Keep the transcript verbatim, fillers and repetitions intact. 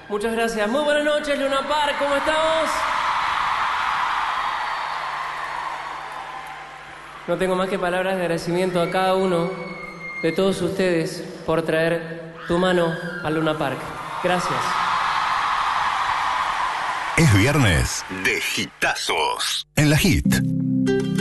Muchas gracias. Muy buenas noches, Luna Park. ¿Cómo estamos? No tengo más que palabras de agradecimiento a cada uno de todos ustedes por traer tu mano a Luna Park. Gracias. Es viernes de hitazos en la Hit.